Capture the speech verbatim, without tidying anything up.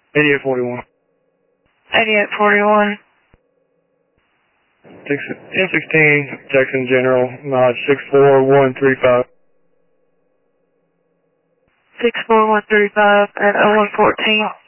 eighty-eight forty-one. eighty-eight forty-one. ten sixteen, Jackson General, mileage six four one three five. six four one three five at oh one fourteen.